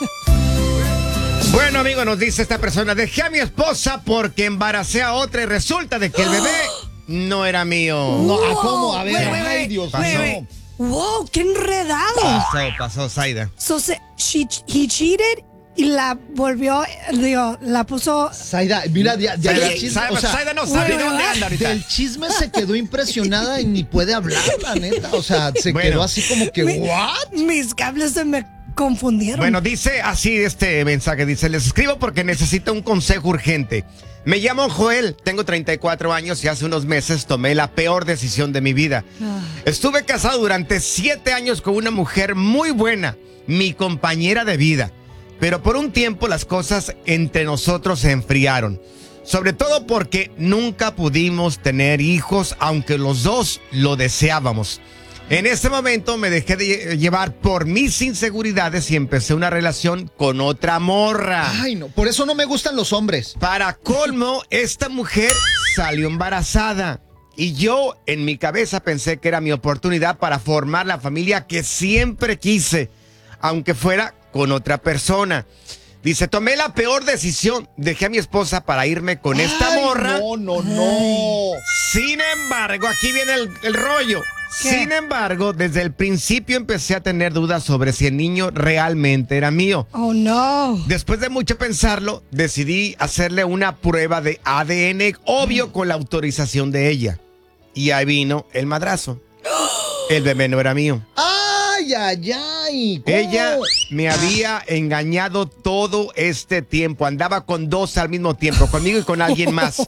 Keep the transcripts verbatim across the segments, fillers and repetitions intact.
Bueno, amigo, nos dice esta persona, dejé a mi esposa porque embaracé a otra y resulta de que el bebé no era mío. No, ¿a cómo? A ver, Wait, wait, ay, wait, Dios wait, mío. wait. Wow, qué enredado. Pasó, pasó, Zaida. So, se, she, he cheated y la volvió, digo, la puso. Zaida, mira, ya, ya Zaida, del chisme, Zaida- o sea, Zaida no sabe bueno, dónde anda ahorita. del chisme se quedó impresionada y ni puede hablar, la neta. O sea, se Bueno. quedó así como que, Mi- ¿what? Mis cables se me confundieron. Bueno, dice así este mensaje, dice, les escribo porque necesito un consejo urgente. Me llamo Joel, tengo treinta y cuatro años y hace unos meses tomé la peor decisión de mi vida. Estuve casado durante siete años con una mujer muy buena, mi compañera de vida. Pero por un tiempo las cosas entre nosotros se enfriaron. Sobre todo porque nunca pudimos tener hijos, aunque los dos lo deseábamos. En ese momento me dejé de llevar por mis inseguridades y empecé una relación con otra morra. Ay, no, por eso no me gustan los hombres. Para colmo, esta mujer salió embarazada. Y yo en mi cabeza pensé que era mi oportunidad para formar la familia que siempre quise, aunque fuera con otra persona. Dice, tomé la peor decisión, dejé a mi esposa para irme con esta Ay, morra. No, no, no. Sin embargo, aquí viene el, el rollo. ¿Qué? Sin embargo, desde el principio empecé a tener dudas sobre si el niño realmente era mío. Oh, no. Después de mucho pensarlo, decidí hacerle una prueba de A D N, obvio con la autorización de ella. Y ahí vino el madrazo. El bebé no era mío. Ay, ay, ay. ¿Cómo? Ella me había engañado todo este tiempo. Andaba con dos al mismo tiempo, conmigo y con alguien más.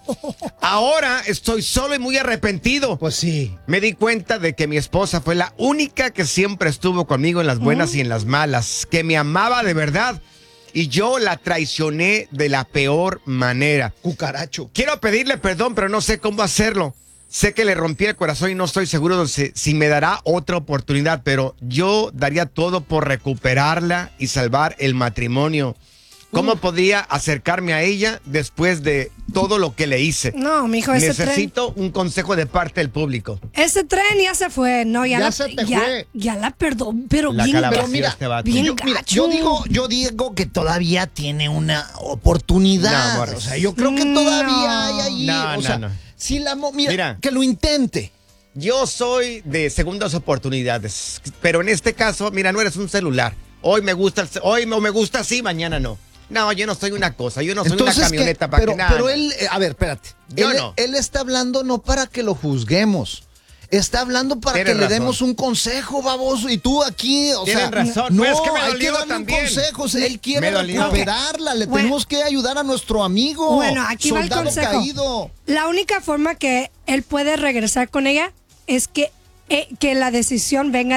Ahora estoy solo y muy arrepentido. Pues sí. Me di cuenta de que mi esposa fue la única que siempre estuvo conmigo en las buenas y en las malas, que me amaba de verdad y yo la traicioné de la peor manera. Cucaracho. Quiero pedirle perdón, pero no sé cómo hacerlo. Sé que le rompí el corazón y no estoy seguro de si, si me dará otra oportunidad, pero yo daría todo por recuperarla y salvar el matrimonio. ¿Cómo podría acercarme a ella después de todo lo que le hice? No, mijo, ese tren. Necesito un consejo de parte del público. Ese tren ya se fue. No, ya, Ya la, se te ya, fue. ya la perdó, pero La bien. calabació pero mira, este vato. bien Yo, mira, gacho. yo digo, yo digo que todavía tiene una oportunidad. No, Morris. o sea, yo creo que No. todavía hay ahí. No, o no, sea, no. si la mo- mira, Mira. que lo intente. Yo soy de segundas oportunidades, pero en este caso, mira, no eres un celular. Hoy me gusta, el ce- hoy no me gusta así, mañana no. No, yo no soy una cosa, yo no soy Entonces, una ¿qué? camioneta para pero, que nada. pero él, eh, a ver, espérate. Yo él, no. él está hablando no para que lo juzguemos. Está hablando para Tienes que le razón. demos un consejo, baboso. Y tú aquí, o Tienen sea, razón. no, Pues es que me hay que dolió darle también. un consejo. O sea, él quiere Me dolió. recuperarla. Le Bueno. tenemos que ayudar a nuestro amigo. Bueno, aquí va el soldado consejo. caído. La única forma que él puede regresar con ella es que, eh, que la decisión venga